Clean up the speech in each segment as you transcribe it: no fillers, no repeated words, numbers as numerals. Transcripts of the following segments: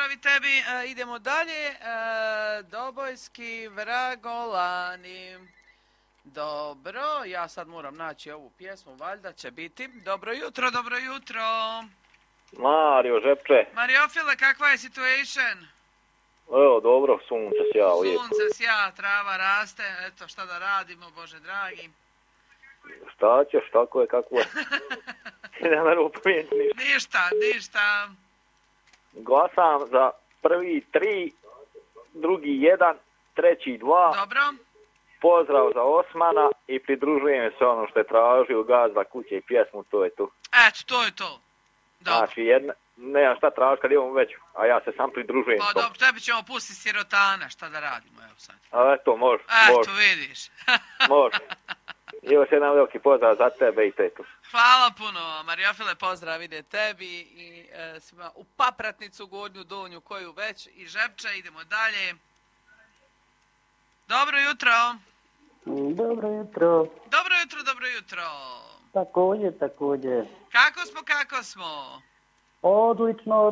pozdrav i tebi. Idemo dalje. Dobojski vragolani. Dobro, ja sad moram naći ovu pjesmu, valjda će biti. Dobro jutro, dobro jutro. Mario, Žepče. Mariofile, kakva je situation? Evo, dobro, sunce sja uvijek. Sunce sja, trava raste, eto šta da radimo, Bože dragi. Šta ćeš, tako je, kako je. Ne mogu promijeniti ništa. Ništa. Glasam za prvi 3, drugi 1, treći 2. Dobro. Pozdrav za Osmana i pridružujem se ono što je tražio Gazda kuće i pjesmu, to je to. Eto, to je to. Dobro. Znači, nema šta traži kad imamo već, a ja se sam pridružujem. Pa dobro, tebi ćemo pustiti Sirotana, šta da radimo, evo sad. A eto, može. Eto, vidiš. Može. Evo se jedan veliki pozdrav za tebe i tetu. Hvala puno, Mariofile, pozdrav ide tebi i svima u Papratnicu, Gornju, Donju, koju već i Žepče, idemo dalje. Dobro jutro. Dobro jutro. Dobro jutro, dobro jutro. Također. Kako smo? Odlično.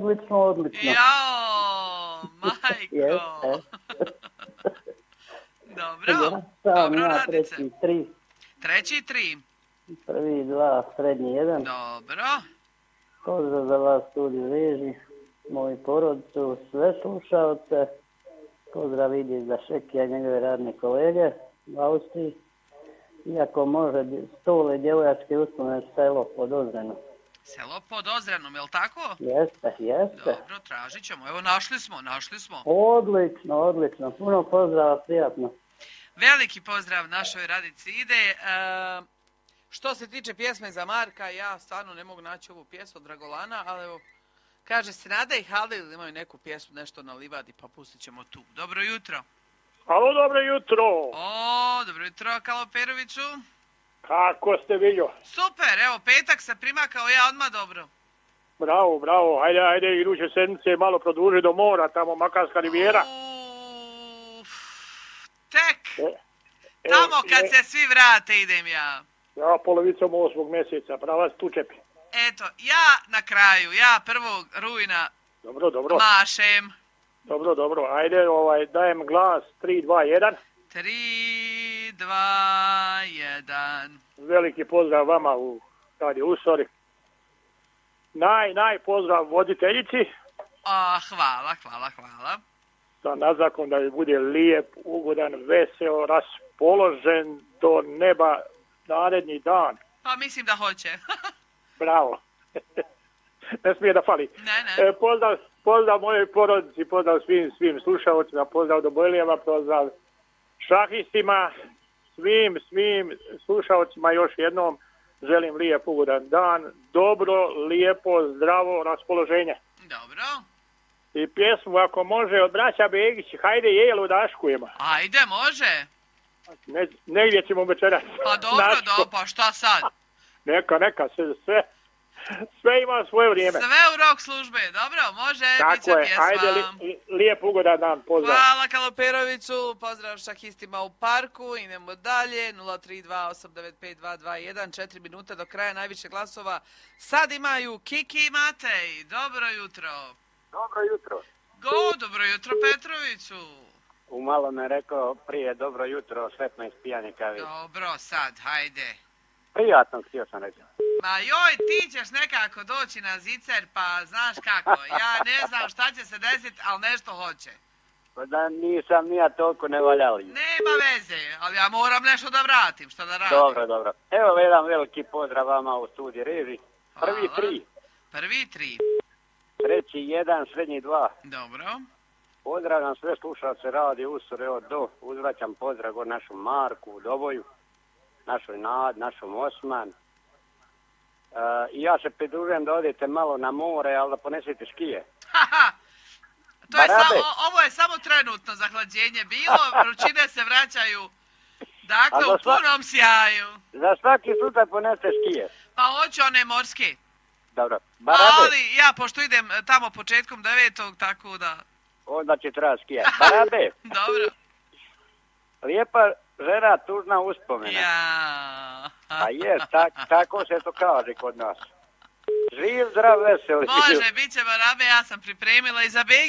Jao, majko. Dobro radice. Treći 3. Prvi 2, srednji 1. Dobro. Pozdrav za vas studiju reži, moju porodicu, sve slušalce. Pozdrav ide za Šekija i njegove radne kolege u Austriji. Iako može Stole djevojačke uspomene selo pod Ozrenom. Selo pod Ozrenom, je li tako? Jeste. Dobro, tražit ćemo. Evo, našli smo. Odlično. Puno pozdrava, prijatno. Veliki pozdrav našoj radici ide. Što se tiče pjesme za Marka, ja stvarno ne mogu naći ovu pjesmu od Dragolana, ali evo, kaže Senada i Halil imaju neku pjesmu, nešto na livadi, pa pustit ćemo tu. Dobro jutro. Alo, dobro jutro. Dobro jutro, Kaloperoviću. Kako ste, Viljo? Super, evo, petak se primakao, ja odmah dobro. Bravo. Ajde, iduće sedmice malo produži do mora, tamo Makarska rivijera. Tek. Tamo kad se svi vrate idem ja. Ja polovicom 8. mjeseca, pravac Tučepi. Eto, ja na kraju, ja 1. rujna Dobro. Mašem. Dobro. Ajde, dajem glas 3, 2, 1. 3, 2, 1. Veliki pozdrav vama u Radio Usori. Naj pozdrav voditeljici. Hvala. Sa naznakom da bude lijep, ugodan, veseo, raspoložen do neba naredni dan. Pa mislim da hoće. Bravo. Ne smije da fali. Ne. Pozdrav mojoj porodici, pozdrav svim slušalcima, pozdrav Dobojlijama, pozdrav šahistima, svim slušalcima još jednom želim lijep ugodan dan, dobro, lijepo, zdravo raspoloženje. Dobro. I pjesmu ako može od braća Begić, hajde jelo daškujemo. Ajde, može. Negdje ćemo večeras. Pa dobro, pa šta sad? Neka, sve ima svoje vrijeme. Sve u rok službe, dobro, može, bit će pjesma. Ajde, lijep ugodan dan, pozdrav. Hvala Kaloperoviću, pozdrav šahistima u parku, idemo dalje, 032-895-221, 4 minuta do kraja, najviše glasova. Sad imaju Kiki i Matej, dobro jutro. Dobro jutro Petroviću. Umalo me rekao prije dobro jutro, sretno ispijanje kavi. Dobro, sad, hajde. Prijatno, htio sam reći. Ma joj, ti ćeš nekako doći na zicer, pa znaš kako, ja ne znam šta će se desiti, ali nešto hoće. Pa da nisam nija toliko nevaljali. Nema veze, ali ja moram nešto da vratim, šta da radim. Dobro. Evo jedan veliki pozdrav vama u studiju reži. Prvi 3. Treći 1, srednji 2. Dobro. Pozdravljam sve slušalce Radio Usor, evo uzvraćam pozdrav od našom Marku, Doboju, našoj Nad, našom Osman. I ja se pridružujem da odete malo na more, ali da ponesete skije. Ovo je samo trenutno zahlađenje bilo, vrućine se vraćaju, dakle u punom sjaju. Za svaki slučaj poneste skije. Pa hoću one morske. Dobro. Ali ja, pošto idem tamo početkom 9. tako da... Onda će treba skijati. Barabe. Dobro. Lijepa žena, tužna uspomena. Ja. A je, tako se to kaže kod nas. Živ, zdrav, veseli. Može, bit će Barabe, ja sam pripremila i za Begić.